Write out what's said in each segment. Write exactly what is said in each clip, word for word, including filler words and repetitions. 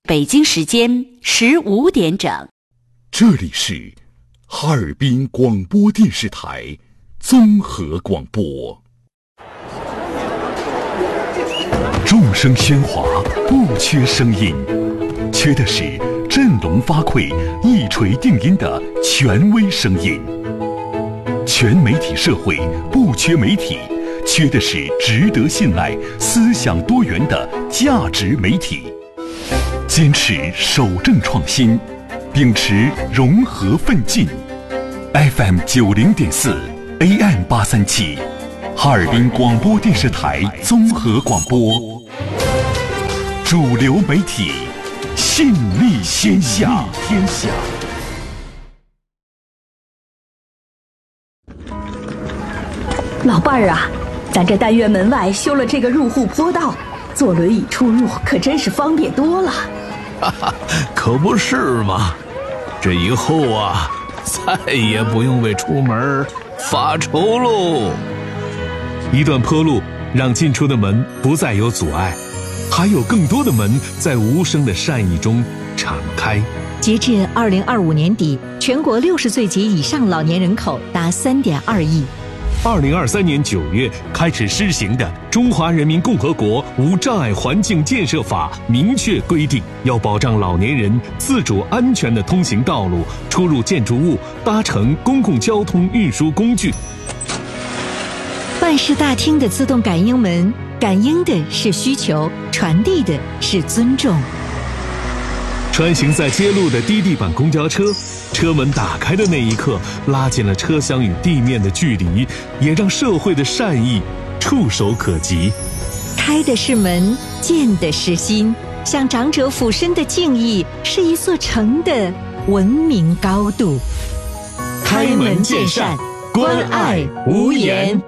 北京时间十五点整。 这里是哈尔滨广播电视台综合广播。众声喧哗，不缺声音，缺的是振聋发聩、一锤定音的权威声音。全媒体社会不缺媒体，缺的是值得信赖、思想多元的价值媒体。坚持守正创新，秉持融合奋进。F M 九零点四 A M 八三七，哈尔滨广播电视台综合广播，主流媒体，信力天下。天下。 老伴儿啊，咱这单元门外修了这个入户坡道，坐轮椅出入可真是方便多了。 哈哈，可不是嘛！这以后啊，再也不用为出门发愁喽。 一段坡路让进出的门不再有阻碍，还有更多的门在无声的善意中敞开。 截至二零二五年底，全国六十岁及以上老年人口达三点二亿。 二零二三年九月开始施行的《中华人民共和国无障碍环境建设法》明确规定，要保障老年人自主安全的通行道路、出入建筑物、搭乘公共交通运输工具。 办事大厅的自动感应门，感应的是需求，传递的是尊重。 穿行在街路的低地板公交车，车门打开的那一刻，拉近了车厢与地面的距离，也让社会的善意触手可及。 开的是门，见的是心，向长者俯身的敬意，是一座城的文明高度。 开门见山，关爱无言。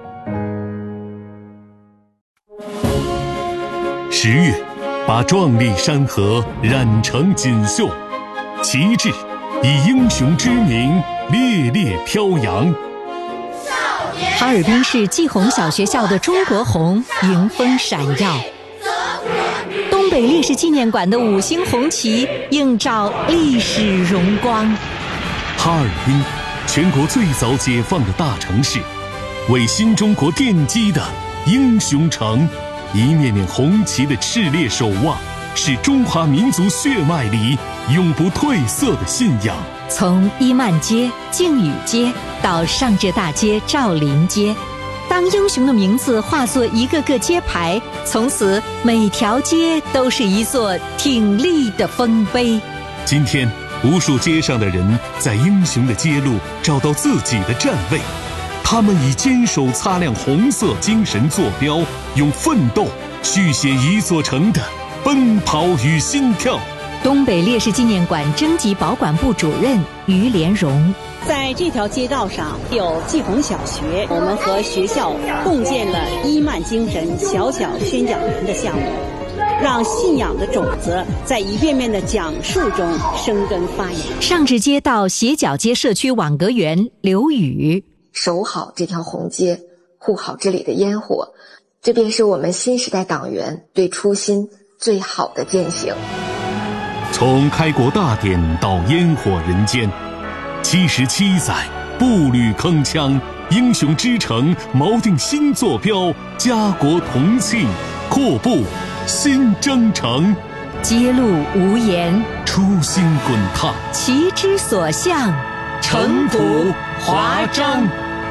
十月，把壮丽山河染成锦绣，旗帜以英雄之名烈烈飘扬。 哈尔滨市季红小学校的中国红迎风闪耀，东北烈士纪念馆的五星红旗映照历史荣光。 哈尔滨，全国最早解放的大城市，为新中国奠基的英雄城。一面面红旗的炽烈守望，是中华民族血脉里永不褪色的信仰。 从伊曼街、靖宇街到上浙大街、赵林街，当英雄的名字化作一个个街牌，从此每条街都是一座挺立的丰碑。 今天，无数街上的人在英雄的街路找到自己的站位，他们以坚守擦亮红色精神坐标，用奋斗续写一座城的奔跑与心跳。 东北烈士纪念馆征集保管部主任于连荣， 在这条街道上有季红小学，我们和学校共建了伊曼精神小小宣讲员的项目，让信仰的种子在一遍遍的讲述中生根发芽。 上至街道斜角街社区网格员刘宇， 守好这条红街，护好这里的烟火，这便是我们新时代党员对初心最好的践行。 从开国大典到烟火人间，七十七载步履铿锵，英雄之城锚定新坐标，家国同庆，阔步新征程。 街路无言， 初心滚烫， 旗之所向， 城府华章。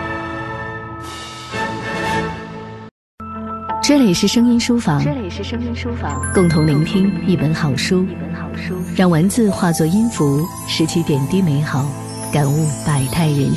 这里是声音书房， 这里是声音书房， 共同聆听一本好书，一本好书，让文字化作音符，拾取点滴美好，感悟百态人生。